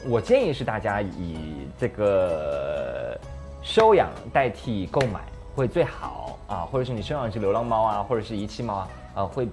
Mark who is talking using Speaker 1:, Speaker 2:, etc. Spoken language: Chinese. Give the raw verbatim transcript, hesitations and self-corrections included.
Speaker 1: 我建议是大家以这个收养代替购买会最好啊，或者是你收养一只流浪猫啊，或者是遗弃猫啊，啊会